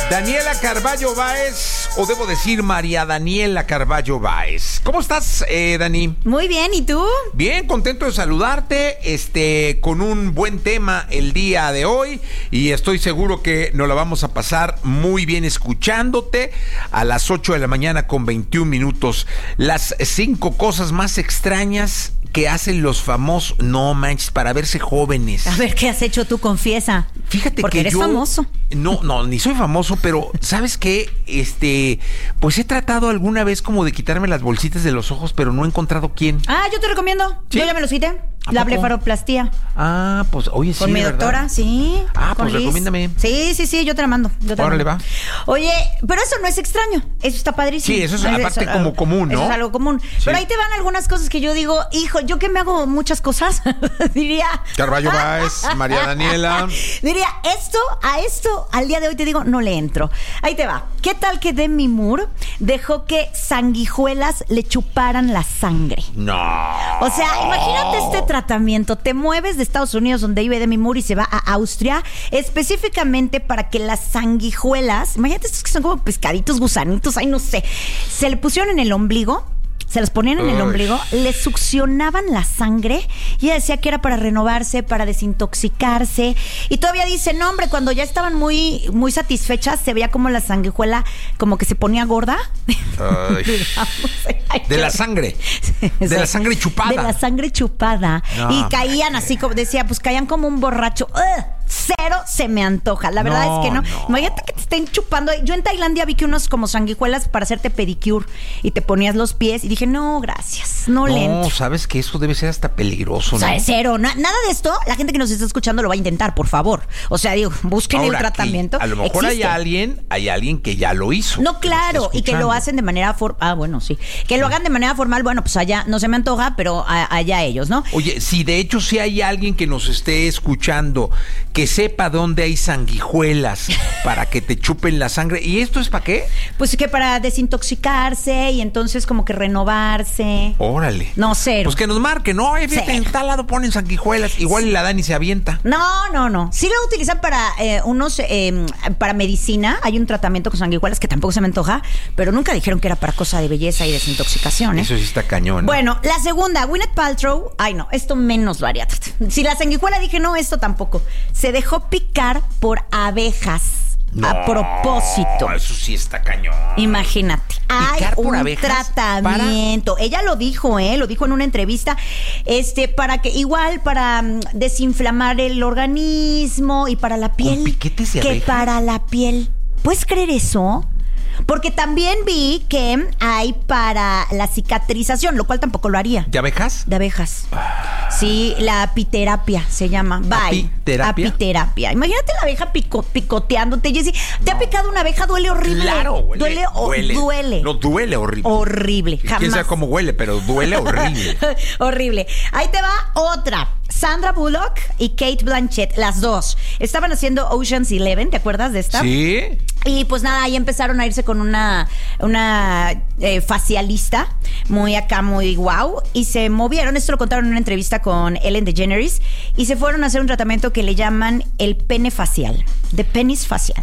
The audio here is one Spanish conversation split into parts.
Daniela Carballo Báez, o debo decir María Daniela Carballo Báez. ¿Cómo estás, Dani? Muy bien, ¿y tú? Bien, contento de saludarte, con un buen tema el día de hoy, y estoy seguro que nos la vamos a pasar muy bien escuchándote a las 8 de la mañana con 21 minutos. Las 5 cosas más extrañas que hacen los famosos, no manches, para verse jóvenes. A ver, ¿qué has hecho tú? Confiesa. Fíjate porque que eres yo... famoso. No, ni soy famoso, pero ¿sabes qué? Pues he tratado alguna vez como de quitarme las bolsitas de los ojos, pero no he encontrado quién. Ah, yo te recomiendo. ¿Sí? Yo ya me los quité. La poco? blefaroplastia. Ah, pues oye, sí, Con mi ¿verdad? doctora, sí. Ah, con pues Liz. recomiéndame. Sí, yo te la mando. Órale, va. Oye, pero eso no es extraño. Eso está padrísimo. Sí, eso es aparte como común, ¿no? Eso es algo común. Sí. Pero ahí te van algunas cosas que yo digo, hijo, yo que me hago muchas cosas, diría... Carballo Báez, María Daniela. Diría, a esto, al día de hoy te digo, no le entro. Ahí te va. ¿Qué tal que Demi Moore dejó que sanguijuelas le chuparan la sangre? No. O sea, imagínate este tratamiento. Te mueves de Estados Unidos, donde vive Demi Moore, y se va a Austria, específicamente para que las sanguijuelas, imagínate estos que son como pescaditos, gusanitos, ay, no sé, se le pusieron en el ombligo. Se las ponían en el ombligo, le succionaban la sangre y ella decía que era para renovarse, para desintoxicarse. Y todavía dice, no, hombre, cuando ya estaban muy, muy satisfechas, se veía como la sanguijuela como que se ponía gorda. De la sangre. De la sangre chupada. De la sangre chupada. No, y caían así, como decía, pues caían como un borracho. Cero se me antoja. La verdad es que no. Imagínate que te estén chupando. Yo en Tailandia vi que unos como sanguijuelas para hacerte pedicure y te ponías los pies y dije, no, gracias, no le entro. No, sabes que eso debe ser hasta peligroso, ¿no? O sea, cero. Nada de esto, la gente que nos está escuchando lo va a intentar, por favor. O sea, digo, busquen Ahora, el tratamiento. A lo mejor existe. hay alguien que ya lo hizo. No, claro, y que lo hacen de manera bueno, sí. Que lo hagan de manera formal, bueno, pues allá no se me antoja, pero allá ellos, ¿no? Oye, si de hecho sí hay alguien que nos esté escuchando, que sepa dónde hay sanguijuelas para que te chupen la sangre. ¿Y esto es para qué? Pues que para desintoxicarse y entonces como que renovarse. Órale. No, cero. Pues que nos marquen, ¿no? Fíjate, en tal lado ponen sanguijuelas. Igual y la Dani se avienta. No. Sí lo utilizan para para medicina. Hay un tratamiento con sanguijuelas que tampoco se me antoja, pero nunca dijeron que era para cosa de belleza y desintoxicación, ¿eh? Eso sí está cañón, ¿no? Bueno, la segunda, Gwyneth Paltrow. Ay, no, esto menos variado. Si la sanguijuela dije no, esto tampoco. Se dejó picar por abejas. No, a propósito. Eso sí está cañón. Imagínate. Hay un tratamiento. Ella lo dijo, lo dijo en una entrevista, para desinflamar el organismo y para la piel. ¿Con piquetes de abeja? Para la piel. ¿Puedes creer eso? Porque también vi que hay para la cicatrización, lo cual tampoco lo haría. ¿De abejas? De abejas. Sí, la apiterapia se llama. Apiterapia. Imagínate la abeja picoteándote, Jessy. ¿Te ha picado una abeja? Duele horrible. Claro, duele. No, duele horrible. Horrible, jamás. Quién sabe cómo huele, pero duele horrible. Horrible. Ahí te va otra. Sandra Bullock y Kate Blanchett, las dos, estaban haciendo Ocean's 11, ¿te acuerdas de esta? Sí. Y pues nada, ahí empezaron a irse con una facialista muy acá, muy guau, y se movieron, esto lo contaron en una entrevista con Ellen DeGeneres, y se fueron a hacer un tratamiento que le llaman el pene facial, de penis facial.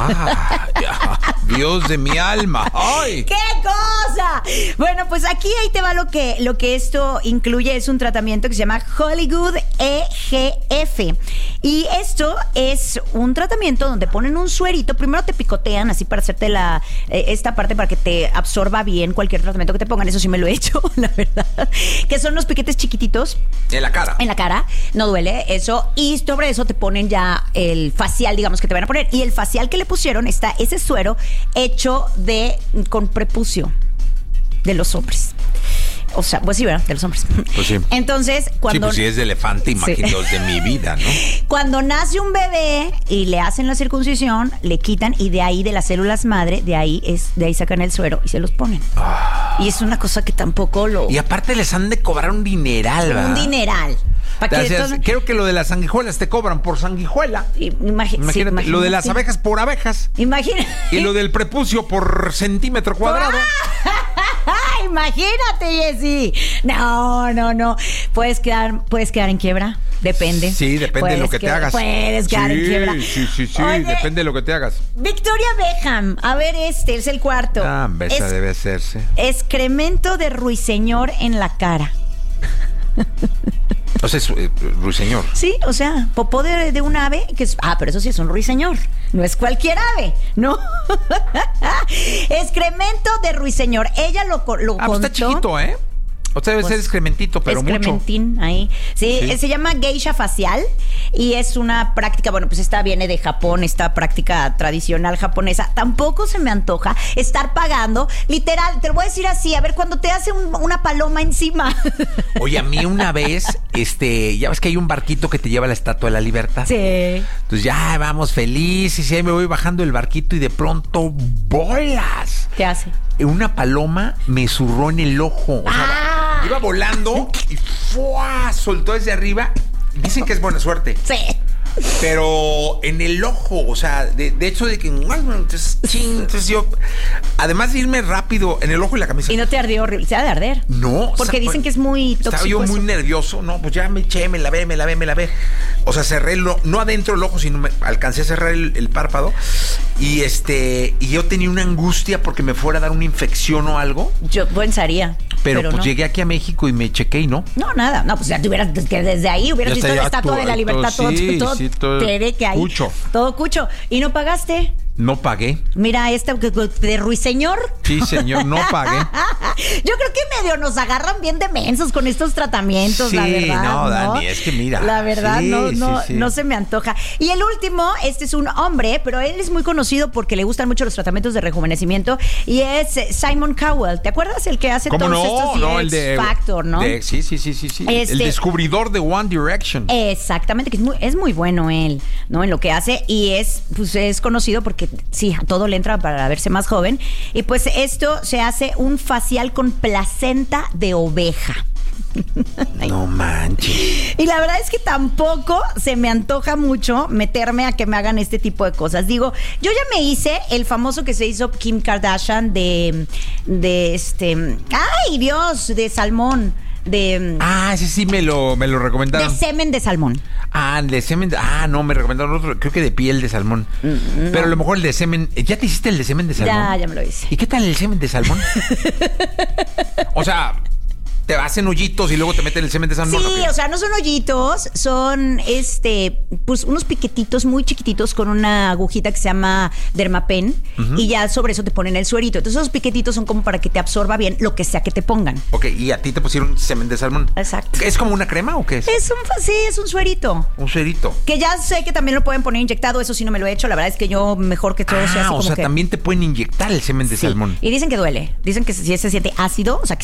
Dios de mi alma. ¡Ay! ¡Qué cosa! Bueno, pues aquí ahí te va lo que esto incluye. Es un tratamiento que se llama Hollywood EGF. Y esto es un tratamiento donde ponen un suerito. Primero te picotean así para hacerte esta parte para que te absorba bien cualquier tratamiento que te pongan. Eso sí me lo he hecho, la verdad. Que son unos piquetes chiquititos. En la cara. En la cara. No duele eso. Y sobre eso te ponen ya el facial, digamos, que te van a poner. Y el facial que le pusieron está ese suero hecho con prepucio de los hombres. O sea, pues sí, ¿verdad? De los hombres. Pues sí. Entonces, cuando... Sí, pues si es de elefante, imagínate de mi vida, ¿no? Cuando nace un bebé y le hacen la circuncisión, le quitan y de ahí, de las células madre, de ahí sacan el suero y se los ponen. Y es una cosa que tampoco lo... Y aparte les han de cobrar un dineral, ¿verdad? Un dineral. Creo que lo de las sanguijuelas te cobran por sanguijuela. Imagínate. Lo de las abejas por abejas. Imagínate. Y lo del prepucio por centímetro cuadrado. Imagínate, Jessy. No. Puedes quedar en quiebra. Depende. Sí, depende de lo que te hagas. Puedes quedar en quiebra. Sí, Oye, depende de lo que te hagas. Victoria Beckham, a ver, este es el cuarto. Esa debe hacerse. Excremento de ruiseñor en la cara. O sea, es ruiseñor. Sí, o sea, popó de un ave que es... pero eso sí es un ruiseñor. No es cualquier ave, ¿no? Excremento de ruiseñor. Ella lo contó. Pues está chiquito, ¿eh? O sea, debe ser excrementito, pero excrementín, mucho. Ahí. Sí, se llama geisha facial y es una práctica, bueno, pues esta viene de Japón, esta práctica tradicional japonesa. Tampoco se me antoja estar pagando, literal, te lo voy a decir así, a ver, cuando te hace una paloma encima. Oye, a mí una vez, ya ves que hay un barquito que te lleva a la Estatua de la Libertad. Sí. Entonces ya vamos felices y ahí me voy bajando el barquito y de pronto, ¡bolas! ¿Qué hace? Una paloma me zurró en el ojo. O sea, iba volando y ¡fua! Soltó desde arriba. Dicen que es buena suerte. Sí. Pero en el ojo, o sea, de hecho de que... Entonces yo, además de irme rápido en el ojo y la camisa. ¿Y no te ardió horrible? ¿Se ha de arder? No. Porque dicen que es muy tóxico. Estaba yo muy nervioso. No, pues ya me eché, me lavé. O sea, cerré, no adentro el ojo, sino alcancé a cerrar el párpado. Y yo tenía una angustia porque me fuera a dar una infección o algo. Yo pensaría. Pero pues no. Llegué aquí a México y me chequé y no. No, nada. No, pues ya que desde ahí hubieras visto la Estatua de la Libertad, todo que hay. Cucho. Todo cucho. ¿Y no pagaste? No pagué. Mira, de ruiseñor. Sí, señor, no pagué. Yo creo que medio nos agarran bien de mensos con estos tratamientos, sí, la verdad. No, Dani, es que mira. La verdad, sí. no se me antoja. Y el último, este es un hombre, pero él es muy conocido porque le gustan mucho los tratamientos de rejuvenecimiento y es Simon Cowell. ¿Te acuerdas? El que hace todos estos el de Factor, ¿no? Sí. El descubridor de One Direction. Exactamente, que es muy bueno él, ¿no? En lo que hace y es conocido porque sí, a todo le entra para verse más joven. Y pues esto se hace un facial con placenta de oveja. No manches. Y la verdad es que tampoco se me antoja mucho meterme a que me hagan este tipo de cosas. Digo, yo ya me hice el famoso que se hizo Kim Kardashian de ¡ay, Dios! De salmón. Ese sí me lo recomendaron. De semen de salmón. De semen. No, me recomendaron otro, creo que de piel de salmón. No. Pero a lo mejor el de semen. ¿Ya te hiciste el de semen de salmón? Ya me lo hice. ¿Y qué tal el semen de salmón? O sea, te hacen hoyitos y luego te meten el semen de salmón. Sí, o sea, no son hoyitos, son pues unos piquetitos muy chiquititos con una agujita que se llama Dermapen y ya sobre eso te ponen el suerito. Entonces esos piquetitos son como para que te absorba bien lo que sea que te pongan. Ok, y a ti te pusieron semen de salmón. Exacto. ¿Es como una crema o qué es? Es un suerito. Un suerito. Que ya sé que también lo pueden poner inyectado, eso sí no me lo he hecho. La verdad es que yo mejor que todo sea así como o sea, también te pueden inyectar el semen de salmón. Y dicen que duele. Dicen que si se siente ácido, o sea, que